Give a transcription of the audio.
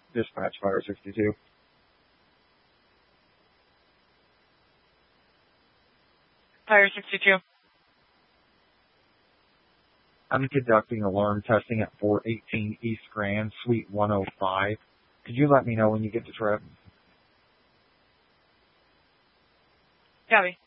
Dispatch Fire 62. Fire 62. I'm conducting alarm testing at 418 East Grand, Suite 105. Could you let me know when you get the trip? Copy.